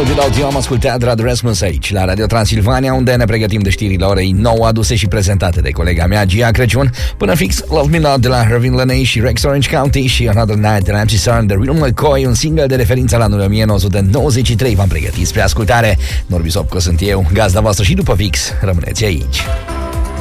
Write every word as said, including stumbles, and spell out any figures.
World Without You am ascultat Radu Rasmus aici, la Radio Transilvania, unde ne pregătim de știrile orei nouă aduse și prezentate de colega mea, Gia Crăciun, până fix Love Me Not de la Irving Laney și Rex Orange County și Another Night de la M C Sarn, The Real McCoy, un single de referință la anul o mie nouă sute nouăzeci și trei. V-am pregătit spre ascultare. Norbi Sopco sunt eu, gazda voastră și după fix rămâneți aici.